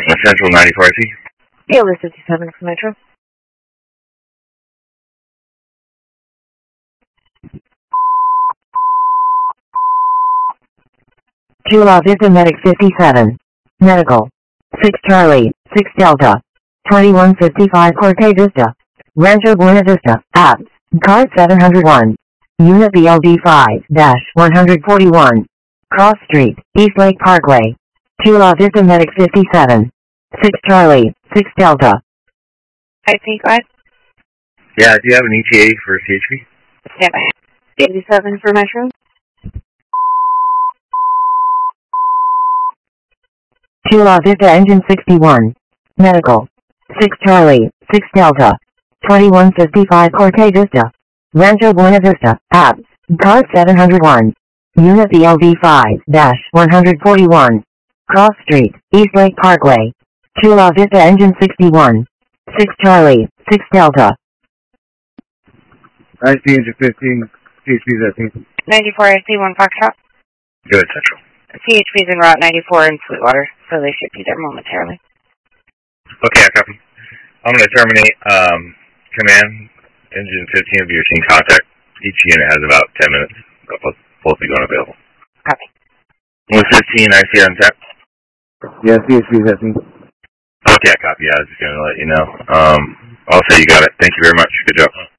Central 94 IC. Taylor 57 for Metro. Chula Vista Medic 57. Medical. 6 Charlie, 6 Delta. 2155 Corte Vista. Rancho Buena Vista, Apps. Card 701. Unit BLD 5-141. Cross Street, East Lake Parkway. Chula Vista Medic 57. 6 Charlie, 6 Delta. IP5? Yeah, do you have an ETA for CHP? Yeah. 87 for Metro. Chula Vista Engine 61. Medical. 6 Charlie, 6 Delta. 2155 Corte Vista. Rancho Buena Vista, Apps. Card 701. Unit BLD 5-141. Cross Street, East Lake Parkway. Chula Vista Engine 61. 6 Charlie, 6 Delta. IC Engine 15, CHP's at 94 IC 1 Foxtrot. Good, Central. CHP's en route 94 in Sweetwater, so they should be there momentarily. Okay, I copy. I'm going to terminate command. Engine 15 will be receiving contact. Each unit has about 10 minutes. Both will be going available. Copy. With 15, I see on tap. Yeah, CHP's at 10. Okay, I copy. I was just going to let you know. Also, you got it. Thank you very much. Good job.